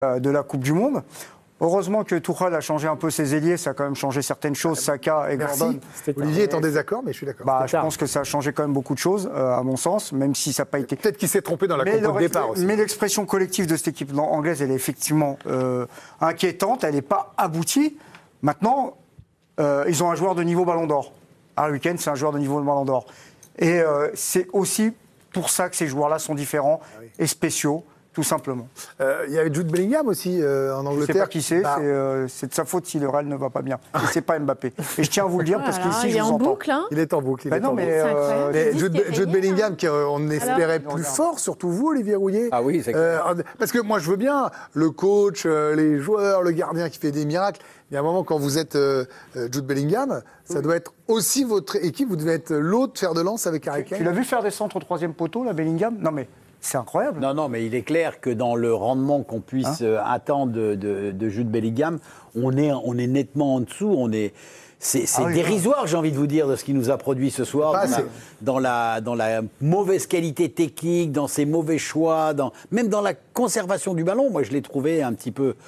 de la Coupe du Monde. Heureusement que Tuchel a changé un peu ses ailiers, ça a quand même changé certaines choses, Saka et Gordon. Olivier est en désaccord, mais je suis d'accord. Je pense que ça a changé quand même beaucoup de choses, à mon sens, même si ça n'a pas été... Peut-être qu'il s'est trompé dans la compo de départ aussi. Mais l'expression collective de cette équipe anglaise, elle est effectivement inquiétante, elle n'est pas aboutie. Maintenant, ils ont un joueur de niveau Ballon d'Or. Harry Kane, c'est un joueur de niveau Ballon d'Or. Et c'est aussi pour ça que ces joueurs-là sont différents et spéciaux. Tout simplement. Il y avait Jude Bellingham aussi en Angleterre. Je ne sais pas qui c'est, c'est de sa faute si le Real ne va pas bien. Et c'est pas Mbappé. Et je tiens à vous le dire parce qu'ici, je vous entends. Boucle, hein. Il est en boucle. Jude Bellingham, qu'on espérait plus fort, surtout vous, Olivier Rouillet. Ah oui, c'est clair. Parce que moi, je veux bien le coach, les joueurs, le gardien qui fait des miracles. Il y a un moment, quand vous êtes Jude Bellingham, ça doit être aussi votre équipe. Vous devez être l'autre fer de lance avec Harry Kane. Tu l'as vu faire des centres au troisième poteau, là, Bellingham ? Non, mais... C'est incroyable. Non, mais il est clair que dans le rendement qu'on puisse attendre de Jude Bellingham, on est nettement en dessous. C'est dérisoire, j'ai envie de vous dire, de ce qu'il nous a produit ce soir, dans la mauvaise qualité technique, dans ses mauvais choix, même dans la conservation du ballon. Moi, je l'ai trouvé un petit peu,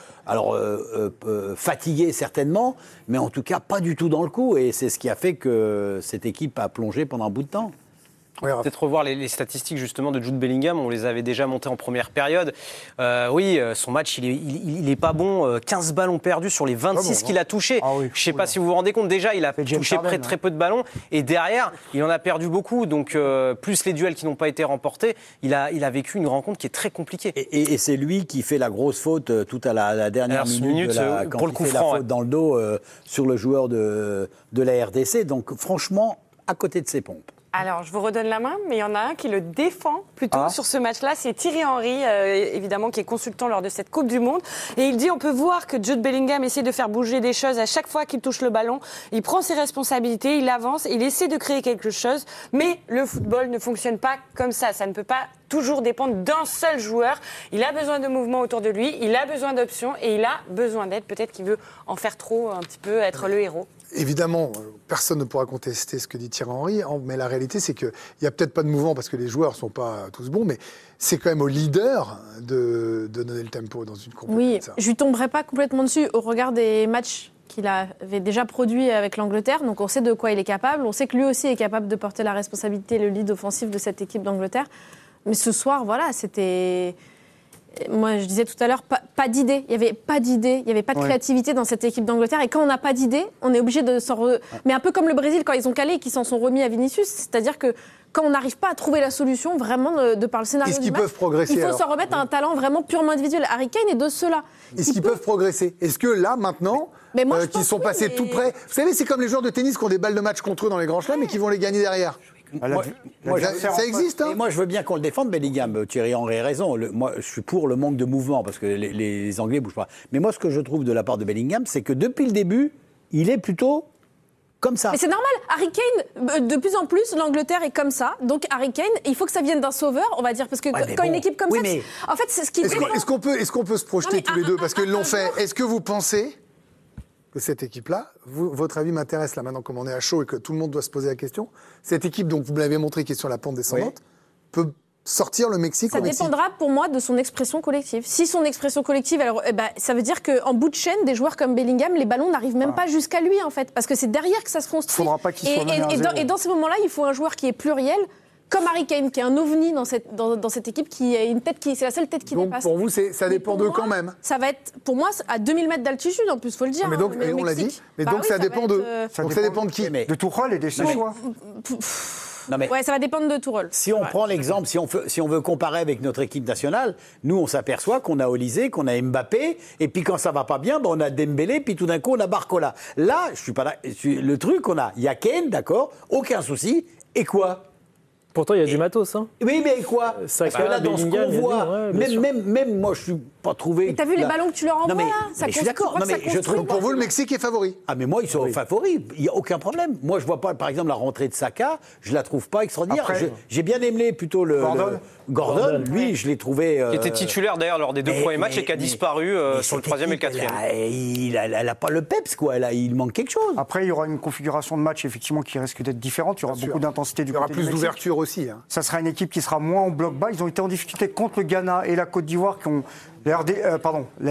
fatigué certainement, mais en tout cas pas du tout dans le coup. Et c'est ce qui a fait que cette équipe a plongé pendant un bout de temps. Peut-être revoir les statistiques justement de Jude Bellingham, on les avait déjà montées en première période. Son match, il est pas bon. 15 ballons perdus sur les 26 qu'il a touchés. Je ne sais pas si vous vous rendez compte, déjà, il a touché très peu de ballons. Et derrière, il en a perdu beaucoup. Donc, plus les duels qui n'ont pas été remportés, il a vécu une rencontre qui est très compliquée. Et c'est lui qui fait la grosse faute tout à la dernière minute quand pour le coup il fait franc, la faute dans le dos sur le joueur de la RDC. Donc, franchement, à côté de ses pompes. Alors, je vous redonne la main, mais il y en a un qui le défend plutôt sur ce match-là. C'est Thierry Henry, évidemment, qui est consultant lors de cette Coupe du Monde. Et il dit, on peut voir que Jude Bellingham essaie de faire bouger des choses à chaque fois qu'il touche le ballon. Il prend ses responsabilités, il avance, il essaie de créer quelque chose. Mais le football ne fonctionne pas comme ça. Ça ne peut pas toujours dépendre d'un seul joueur. Il a besoin de mouvements autour de lui, il a besoin d'options et il a besoin d'aide. Peut-être qu'il veut en faire trop, un petit peu, être le héros. Évidemment, personne ne pourra contester ce que dit Thierry Henry, mais la réalité, c'est qu'il n'y a peut-être pas de mouvement parce que les joueurs ne sont pas tous bons, mais c'est quand même au leader de donner le tempo dans une compétition. Oui, je ne lui tomberai pas complètement dessus au regard des matchs qu'il avait déjà produits avec l'Angleterre. Donc on sait de quoi il est capable. On sait que lui aussi est capable de porter la responsabilité, le lead offensif de cette équipe d'Angleterre. Mais ce soir, voilà, c'était... Moi, je disais tout à l'heure, pas d'idée. Il n'y avait pas d'idée, il n'y avait pas de créativité dans cette équipe d'Angleterre. Et quand on n'a pas d'idée, on est obligé de s'en... Mais un peu comme le Brésil, quand ils ont calé et qu'ils s'en sont remis à Vinicius. C'est-à-dire que quand on n'arrive pas à trouver la solution, vraiment, de par le scénario Est-ce du qu'ils match, peuvent progresser, il faut alors s'en remettre à un talent vraiment purement individuel. Harry Kane est de ceux-là. Est-ce qu'ils peuvent progresser ? Est-ce que là, maintenant, qu'ils sont passés tout près... Vous savez, c'est comme les joueurs de tennis qui ont des balles de match contre eux dans les grands chelems et qui vont les gagner derrière. Ça existe, hein. Et moi, je veux bien qu'on le défende, Bellingham. Thierry Henry a raison. Moi, je suis pour le manque de mouvement parce que les Anglais bougent pas. Mais moi, ce que je trouve de la part de Bellingham, c'est que depuis le début, il est plutôt comme ça. Mais c'est normal. Harry Kane, de plus en plus, l'Angleterre est comme ça. Donc Harry Kane, il faut que ça vienne d'un sauveur, on va dire, parce que quand une équipe comme ça, en fait, c'est ce qui. Est-ce qu'on peut se projeter tous les deux parce qu'ils l'ont fait. Est-ce que vous pensez que cette équipe-là, votre avis m'intéresse là maintenant, comme on est à chaud et que tout le monde doit se poser la question, cette équipe, donc vous me l'avez montré, qui est sur la pente descendante, peut sortir le Mexique au Mexique ? Ça dépendra pour moi de son expression collective. Si son expression collective, alors, ça veut dire qu'en bout de chaîne, des joueurs comme Bellingham, les ballons n'arrivent même pas jusqu'à lui, en fait, parce que c'est derrière que ça se construit. Il ne faudra pas qu'il soit mené à 0. Et dans ces moments-là, il faut un joueur qui est pluriel, comme Harry Kane, qui est un ovni dans cette équipe, qui a une tête c'est la seule tête qui donc, dépasse. Donc pour vous, ça dépend d'eux quand même. Ça va être, pour moi, à 2000 mètres d'altitude, en plus, il faut le dire. Mais donc, on l'a dit. Mais donc ça dépend d'eux. Donc ça dépend de qui ? De Tuchel et des choix. Ça va dépendre de Tourelle. Si on prend l'exemple, si on veut comparer avec notre équipe nationale, nous, on s'aperçoit qu'on a Olysée, qu'on a Mbappé, et puis quand ça va pas bien, on a Dembélé, puis tout d'un coup, on a Barcola. Là, je suis pas là. Le truc, il y a Kane, d'accord, aucun souci, et quoi ? Pourtant, il y a du matos. Hein. Oui, mais quoi ? Parce que là, dans ce qu'on voit, même moi, je suis pas trouvé... Mais t'as vu les ballons que tu leur envoies, là ? Je suis d'accord. Je trouve pour vous, le Mexique est favori. Ah, mais moi, ils sont favoris. Il n'y a aucun problème. Moi, je vois pas, par exemple, la rentrée de Saka, je la trouve pas extraordinaire. J'ai bien aimé plutôt Gordon, lui, je l'ai trouvé... Qui était titulaire, d'ailleurs, lors des 2 premiers matchs et qui a disparu sur le 3e et le 4e. Il n'a pas le peps, quoi. Là, il manque quelque chose. Après, il y aura une configuration de match, effectivement, qui risque d'être différente. Il y aura beaucoup d'intensité du côté du Mexique. Il y aura plus d'ouverture aussi. Hein. Ça sera une équipe qui sera moins en bloc bas. Ils ont été en difficulté contre le Ghana et la Côte d'Ivoire qui ont